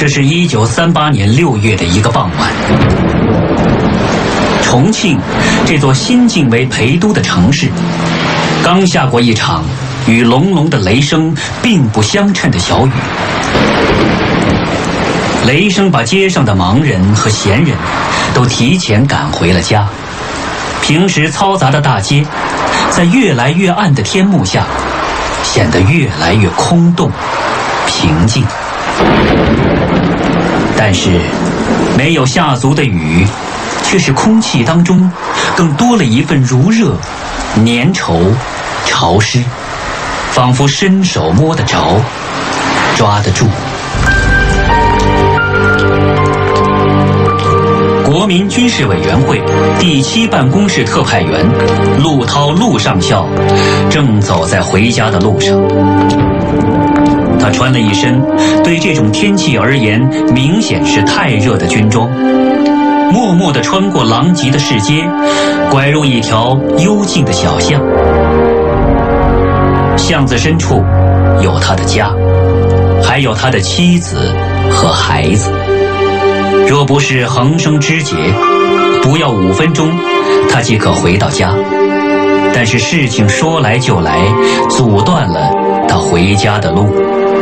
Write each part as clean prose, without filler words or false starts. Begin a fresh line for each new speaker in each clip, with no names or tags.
这是1938年6月的一个傍晚，重庆这座新晋为陪都的城市，刚下过一场与隆隆的雷声并不相称的小雨。雷声把街上的盲人和闲人都提前赶回了家。平时嘈杂的大街，在越来越暗的天幕下，显得越来越空洞、平静。但是，没有下足的雨，却使空气当中更多了一份如热、粘稠、潮湿，仿佛伸手摸得着、抓得住。国民军事委员会第7办公室特派员陆涛陆上校正走在回家的路上。他穿了一身对这种天气而言明显是太热的军装，默默地穿过狼藉的市街，拐入一条幽静的小巷。巷子深处有他的家，还有他的妻子和孩子。若不是横生枝节，不要5分钟，他即可回到家。但是事情说来就来，阻断了他回家的路。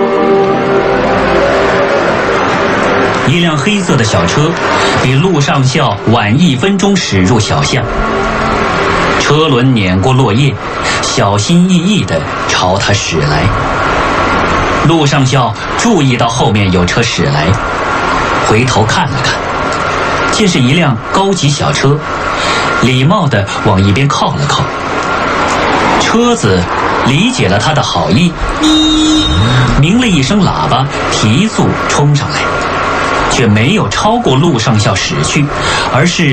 一辆黑色的小车比陆上校晚1分钟驶入小巷，车轮碾过落叶，小心翼翼地朝他驶来。陆上校注意到后面有车驶来，回头看了看，见是一辆高级小车，礼貌地往一边靠了靠。车子理解了他的好意，鸣了一声喇叭，提速冲上来，却没有超过陆上校驶去，而是